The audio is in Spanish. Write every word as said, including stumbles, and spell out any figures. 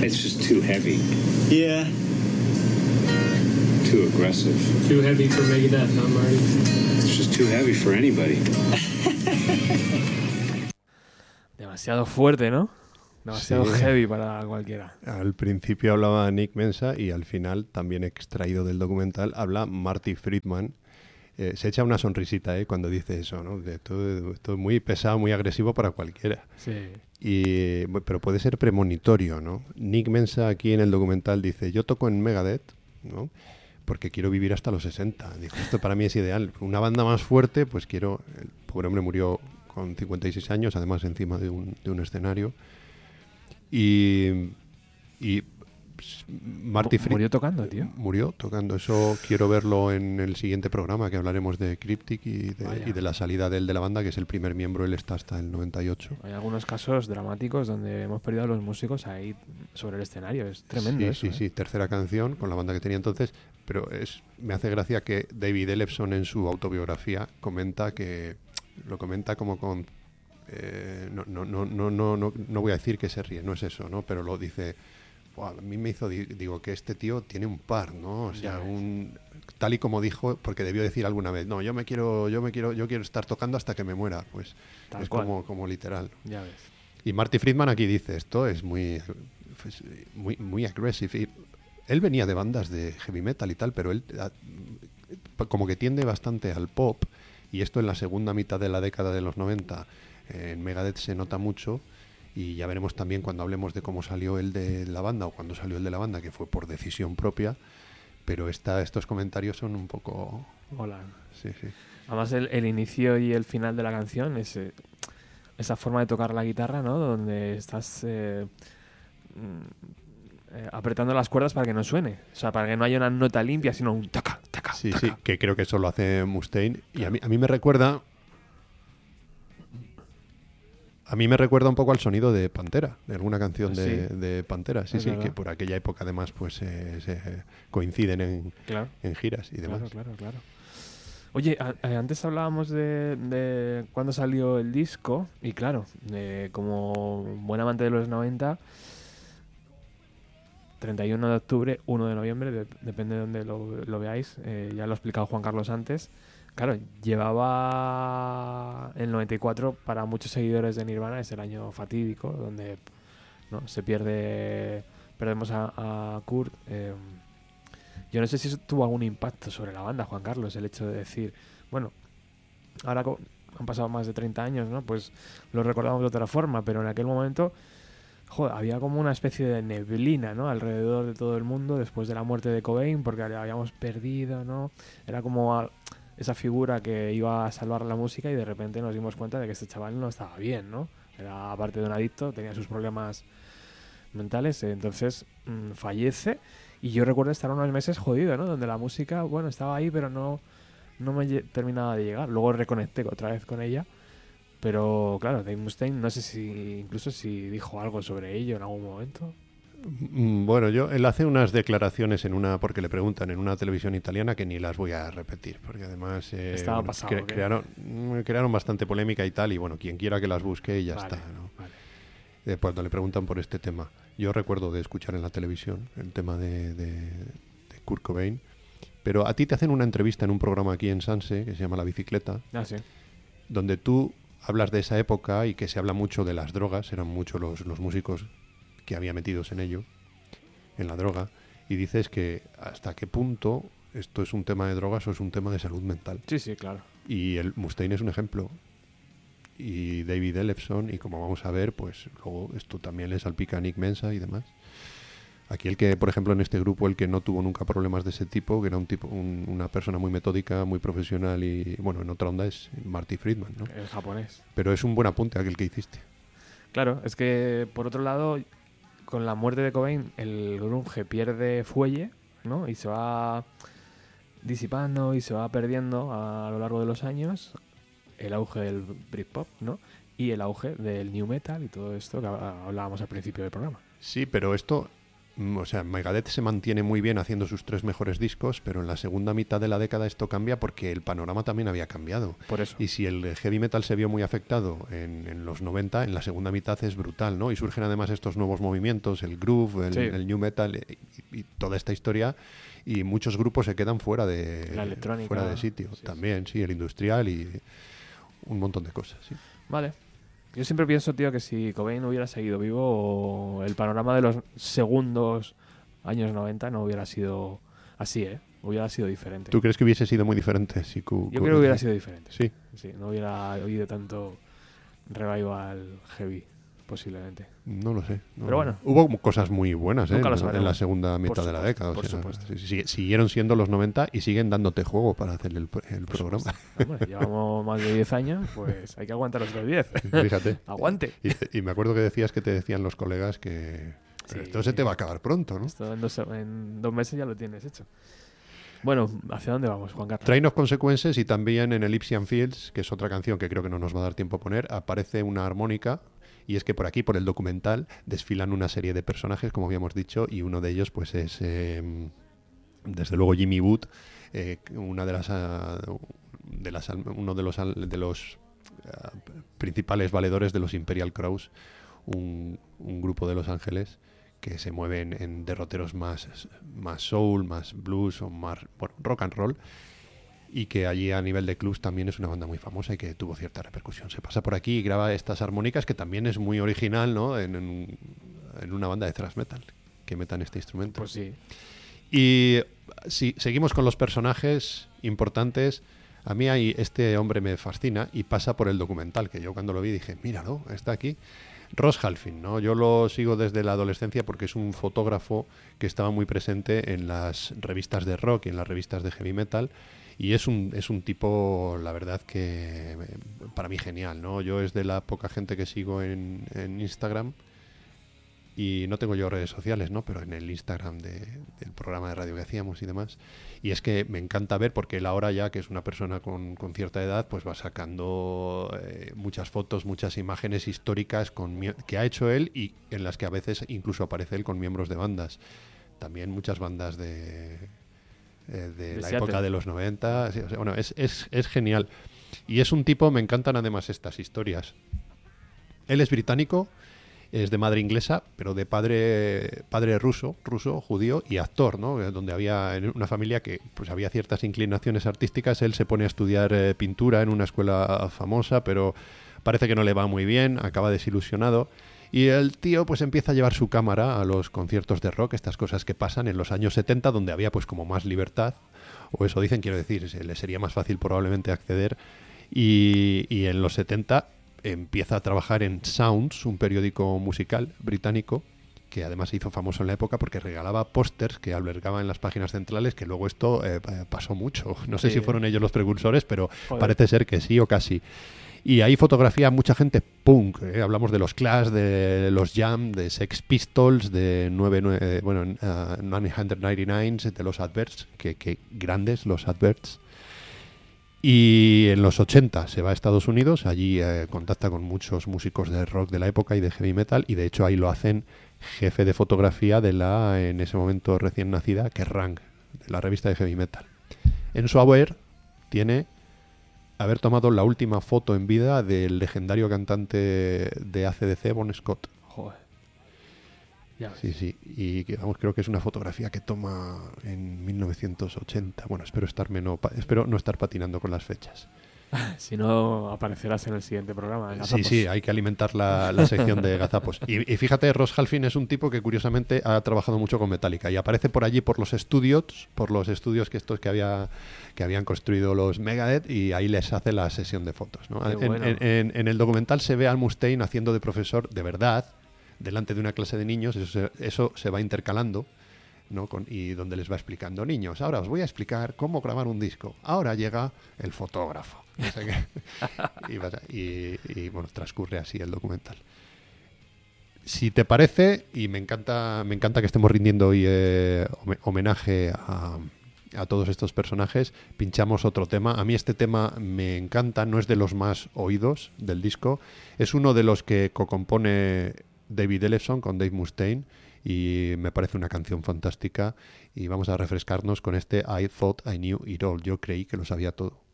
It's just too heavy. Yeah. Too aggressive. Too heavy for Megadeth, huh, Marty? It's just too heavy for anybody. Demasiado fuerte, ¿no? Demasiado Sí. heavy para cualquiera. Al principio hablaba Nick Mensa y al final, también extraído del documental, habla Marty Friedman. Eh, se echa una sonrisita eh, cuando dice eso, ¿no? De esto, esto es muy pesado, muy agresivo para cualquiera. Sí. Y, bu- pero puede ser premonitorio, ¿no? Nick Mensa aquí en el documental dice, yo toco en Megadeth, ¿no? Porque quiero vivir hasta los sesenta. Dijo, esto para mí es ideal. Una banda más fuerte, pues quiero... El pobre hombre murió con cincuenta y seis años, además encima de un, de un escenario. Y, y pues, Marty Friedman... Murió tocando, tío. Murió tocando. Eso quiero verlo en el siguiente programa, que hablaremos de Cryptic y de, Vaya. y de la salida de él de la banda, que es el primer miembro. Él está hasta el noventa y ocho. Hay algunos casos dramáticos donde hemos perdido a los músicos ahí sobre el escenario. Es tremendo Sí, eso, sí, ¿eh? sí. Tercera canción con la banda que tenía entonces. Pero es me hace gracia que David Ellefson en su autobiografía comenta que... Lo comenta como con... Eh, no, no, no, no, no, no, no voy a decir que se ríe, no es eso, ¿no? Pero lo dice... "Buah, a mí me hizo... di- Digo, que este tío tiene un par, ¿no? O sea, Ya ves. un... Tal y como dijo, porque debió decir alguna vez, no, yo me quiero, yo me quiero, yo quiero estar tocando hasta que me muera. Pues Tal es cual. como, como literal. Ya ves. Y Marty Friedman aquí dice, esto es muy, pues, muy, muy aggressive. Y él venía de bandas de heavy metal y tal, pero él a- como que tiende bastante al pop, y esto en la segunda mitad de la década de los noventa eh, en Megadeth se nota mucho, y ya veremos también cuando hablemos de cómo salió él de la banda o cuando salió él de la banda, que fue por decisión propia, pero esta, estos comentarios son un poco... Hola. Sí, sí. Además, el, el inicio y el final de la canción, ese, esa forma de tocar la guitarra, ¿no? Donde estás eh, mm, eh, apretando las cuerdas para que no suene. O sea, para que no haya una nota limpia, sino un taca, taca, Sí, taca. sí, que creo que eso lo hace Mustaine. Y Claro. a mí, a mí me recuerda... A mí me recuerda un poco al sonido de Pantera, de alguna canción ¿Ah, de, sí? de Pantera. Sí, Es sí, verdad. que por aquella época además pues eh, se coinciden en, Claro. en giras y demás. Claro, claro, claro. Oye, a- eh, antes hablábamos de, de cuándo salió el disco, y claro, eh, como buen amante de los noventa, treinta y uno de octubre, uno de noviembre, de- depende de donde lo, lo veáis, eh, ya lo ha explicado Juan Carlos antes. Claro, llevaba el noventa y cuatro, para muchos seguidores de Nirvana, es el año fatídico, donde ¿no? se pierde, perdemos a, a Kurt. eh, yo no sé si eso tuvo algún impacto sobre la banda, Juan Carlos, el hecho de decir, bueno, ahora co- han pasado más de treinta años, ¿no? Pues lo recordamos de otra forma, pero en aquel momento, joder, había como una especie de neblina, ¿no? Alrededor de todo el mundo después de la muerte de Cobain, porque le habíamos perdido, ¿no? Era como a- esa figura que iba a salvar la música, y de repente nos dimos cuenta de que este chaval no estaba bien, ¿no? Era, aparte de un adicto, tenía sus problemas mentales, eh, entonces mm, fallece. Y yo recuerdo estar unos meses jodido, ¿no? Donde la música, bueno, estaba ahí, pero no, no me lle- terminaba de llegar. Luego reconecté otra vez con ella. Pero claro, Dave Mustaine, no sé si incluso si dijo algo sobre ello en algún momento. Mm, Bueno, yo él hace unas declaraciones en una, porque le preguntan en una televisión italiana, que ni las voy a repetir, porque además eh, Estaba bueno, pasado, cre- ¿o qué? crearon, mm, crearon bastante polémica y tal, y bueno, quien quiera que las busque y ya Vale, está, ¿no? vale. Eh, cuando le preguntan por este tema. Yo recuerdo de escuchar en la televisión el tema de, de, de Kurt Cobain, pero a ti te hacen una entrevista en un programa aquí en Sanse, que se llama La Bicicleta, Ah, sí. donde tú hablas de esa época y que se habla mucho de las drogas, eran muchos los, los músicos que había metidos en ello, en la droga, y dices que hasta qué punto esto es un tema de drogas o es un tema de salud mental. Sí, sí, claro. Y el Mustaine es un ejemplo. Y David Ellefson, y como vamos a ver, pues luego esto también le salpica a Nick Mensa y demás. Aquí el que, por ejemplo, en este grupo, el que no tuvo nunca problemas de ese tipo, que era un tipo, un- una persona muy metódica, muy profesional y, bueno, en otra onda es Marty Friedman, ¿no? El japonés. Pero es un buen apunte aquel que hiciste. Claro, es que por otro lado, con la muerte de Cobain, el grunge pierde fuelle, ¿no? Y se va disipando y se va perdiendo a lo largo de los años el auge del Britpop, ¿no? Y el auge del new metal y todo esto que hablábamos al principio del programa. Sí, pero esto mm, o sea, Megadeth se mantiene muy bien haciendo sus tres mejores discos, pero en la segunda mitad de la década esto cambia porque el panorama también había cambiado. Por eso. Y si el heavy metal se vio muy afectado en, en los noventa, en la segunda mitad es brutal, ¿no? Y surgen además estos nuevos movimientos, el groove, el, Sí. el new metal y, y toda esta historia, y muchos grupos se quedan fuera de, La electrónica. fuera de sitio. Sí, También, sí, el industrial y un montón de cosas, sí. Vale. Yo siempre pienso, tío, que si Cobain hubiera seguido vivo, el panorama de los segundos años noventa no hubiera sido así, ¿eh? Hubiera sido diferente. ¿Tú crees que hubiese sido muy diferente? Si Cu- Yo Cu- creo que hubiera sido diferente. Sí. Sí, no hubiera oído tanto revival heavy, posiblemente. No lo sé. no. Pero bueno. Hubo cosas muy buenas, ¿eh? Nunca lo en, sabremos. en la segunda mitad de la supuesto, década. o por sea, supuesto. sí, sí, siguieron siendo los noventa y siguen dándote juego para hacer el, el Por programa. supuesto. Hombre, llevamos más de diez años, pues hay que aguantar los otros diez. Fíjate. ¡Aguante! Y, te- y me acuerdo que decías que te decían los colegas que pero Sí. esto se te va a acabar pronto, ¿no? Esto en dos, en dos meses ya lo tienes hecho. Bueno, ¿hacia dónde vamos, Juan Carlos? Train of Consequences, y también en Elysian Fields, que es otra canción que creo que no nos va a dar tiempo a poner, aparece una armónica, y es que por aquí, por el documental, desfilan una serie de personajes, como habíamos dicho, y uno de ellos pues es, eh, desde luego, Jimmy Wood, eh, una de las, ah, de las al- uno de los, al- de los ah, principales valedores de los Imperial Crows, un, un grupo de Los Ángeles que se mueven en derroteros más, más soul, más blues o más bueno, rock and roll, y que allí a nivel de clubs también es una banda muy famosa y que tuvo cierta repercusión. Se pasa por aquí y graba estas armónicas, que también es muy original, ¿no? En, en, en una banda de thrash metal que metan este instrumento. Pues sí. Y si seguimos con los personajes importantes, a mí hay, este hombre me fascina y pasa por el documental, que yo cuando lo vi dije, míralo, está aquí. Ross Halfin, ¿no? Yo lo sigo desde la adolescencia porque es un fotógrafo que estaba muy presente en las revistas de rock y en las revistas de heavy metal, y es un, es un tipo, la verdad, que eh, para mí genial, ¿no? Yo es de la poca gente que sigo en, en Instagram, y no tengo yo redes sociales, ¿no? Pero en el Instagram de, del programa de radio que hacíamos y demás. Y es que me encanta ver, porque él ahora ya, que es una persona con, con cierta edad, pues va sacando eh, muchas fotos, muchas imágenes históricas con, mie- que ha hecho él, y en las que a veces incluso aparece él con miembros de bandas. También muchas bandas de, eh, de, De la Seattle. época de los noventa. Sí, o sea, bueno, es, es, es genial. Y es un tipo, me encantan además estas historias. Él es británico, es de madre inglesa, pero de padre padre ruso, ruso, judío y actor, ¿no? Donde había en una familia que pues había ciertas inclinaciones artísticas. Él se pone a estudiar eh, pintura en una escuela famosa, pero parece que no le va muy bien, acaba desilusionado. Y el tío pues empieza a llevar su cámara a los conciertos de rock, estas cosas que pasan en los años setenta, donde había pues como más libertad, o eso dicen, quiero decir, se le sería más fácil probablemente acceder. Y, y en los setenta empieza a trabajar en Sounds, un periódico musical británico, que además se hizo famoso en la época porque regalaba pósters que albergaba en las páginas centrales, que luego esto eh, pasó mucho. No sé Sí. si fueron ellos los precursores, pero Joder. parece ser que sí o casi. Y ahí fotografía a mucha gente punk, ¿eh? Hablamos de los Clash, de los Jam, de Sex Pistols, de nueve, nueve, bueno, uh, novecientos noventa y nueve, de los Adverts, que, que grandes los Adverts. Y en los ochenta se va a Estados Unidos, allí eh, contacta con muchos músicos de rock de la época y de heavy metal, y de hecho ahí lo hacen jefe de fotografía de la, en ese momento recién nacida, Kerrang, de la revista de heavy metal. En su haber tiene haber tomado la última foto en vida del legendario cantante de A C D C, Bon Scott. Joder. Ya ves. Sí, sí, y que, vamos, creo que es una fotografía que toma en mil novecientos ochenta. Bueno, espero estar menos, pa- espero no estar patinando con las fechas. Si no, aparecerás en el siguiente programa. en Sí, Gazapos. sí, hay que alimentar la, la sección de gazapos. Y, y fíjate, Ross Halfin es un tipo que curiosamente ha trabajado mucho con Metallica y aparece por allí por los estudios, por los estudios que estos que había que habían construido los Megadeth, y ahí les hace la sesión de fotos, ¿no? Qué En, bueno. en- en- en el documental se ve a Al Mustaine haciendo de profesor de verdad delante de una clase de niños. Eso se, eso se va intercalando, ¿no? Con, y donde les va explicando: niños, ahora os voy a explicar cómo grabar un disco. Ahora llega el fotógrafo. No sé qué. y, vas a- y- y, bueno, transcurre así el documental. Si te parece, y me encanta, me encanta que estemos rindiendo hoy eh, home- homenaje a, a todos estos personajes, pinchamos otro tema. A mí este tema me encanta, no es de los más oídos del disco, es uno de los que co-compone David Ellefson con Dave Mustaine, y me parece una canción fantástica y vamos a refrescarnos con este I Thought I Knew It All. Yo creí que lo sabía todo.